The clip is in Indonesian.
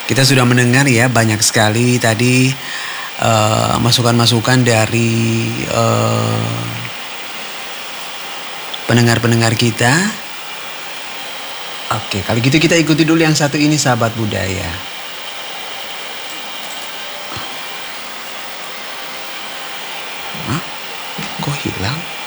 Kita sudah mendengar ya banyak sekali tadi masukan-masukan dari pendengar-pendengar kita. Oke, kalau gitu kita ikuti dulu yang satu ini, sahabat budaya. Hah? Kok hilang?